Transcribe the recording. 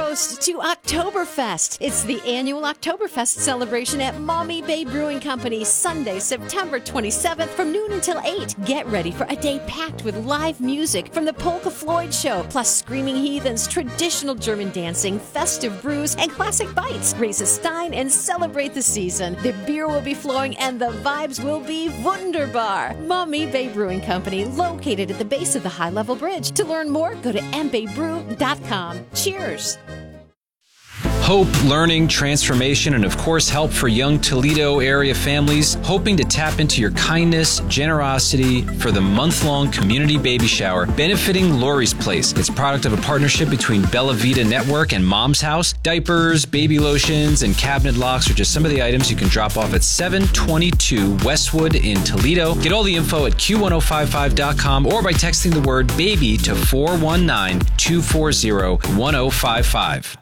host to Oktoberfest. It's the annual Oktoberfest celebration at Maumee Bay Brewing Company, Sunday, September 27th from noon until 8. Get ready for a day packed with live music from the Polka Floyd Show, plus Screaming Heathens, traditional German dancing, festive brews, and classic bites. Raise a stein and celebrate the season. The beer will be flowing and the vibes will be wunderbar. Maumee Bay Brewing Company, located at the base of the High Level Bridge. To learn more, go to mbaybrew.com. Cheers! Hope, learning, transformation, and of course help for young Toledo area families hoping to tap into your kindness, generosity for the month-long community baby shower benefiting Lori's Place. It's a product of a partnership between Bella Vita Network and Mom's House. Diapers, baby lotions, and cabinet locks are just some of the items you can drop off at 722 Westwood in Toledo. Get all the info at q1055.com or by texting the word BABY to 419-240-1055.